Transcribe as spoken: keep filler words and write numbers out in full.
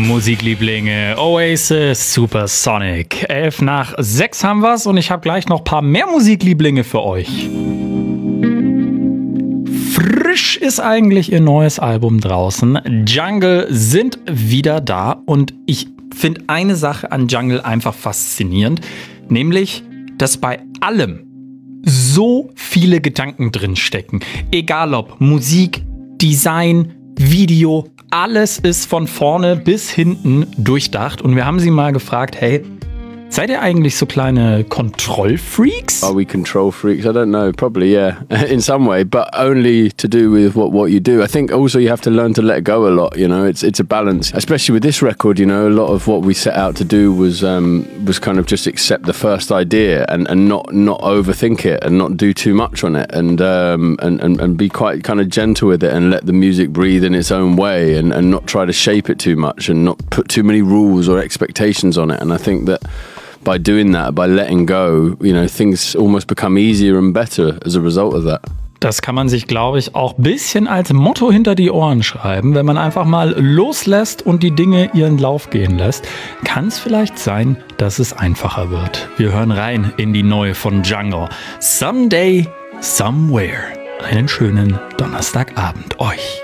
Musiklieblinge, Oasis, Supersonic. Elf nach sechs haben wir's und ich habe gleich noch ein paar mehr Musiklieblinge für euch. Frisch ist eigentlich ihr neues Album draußen. Jungle sind wieder da und ich finde eine Sache an Jungle einfach faszinierend, nämlich, dass bei allem so viele Gedanken drin stecken. Egal ob Musik, Design, Video, alles ist von vorne bis hinten durchdacht. Und wir haben sie mal gefragt, hey, seid ihr eigentlich so kleine Kontrollfreaks? Are we control freaks? I don't know. Probably, yeah, in some way, but only to do with what, what you do. I think also you have to learn to let go a lot. You know, it's it's a balance, especially with this record. You know, a lot of what we set out to do was um, was kind of just accept the first idea and, and not not overthink it and not do too much on it and um and, and, and be quite kind of gentle with it and let the music breathe in its own way and, and not try to shape it too much and not put too many rules or expectations on it. And I think that by doing that, by letting go, you know, things almost become easier and better as a result of that. Das kann man sich, glaube ich, auch ein bisschen als Motto hinter die Ohren schreiben. Wenn man einfach mal loslässt und die Dinge ihren Lauf gehen lässt, kann es vielleicht sein, dass es einfacher wird. Wir hören rein in die neue von Jungle. Someday, Somewhere. Einen schönen Donnerstagabend euch.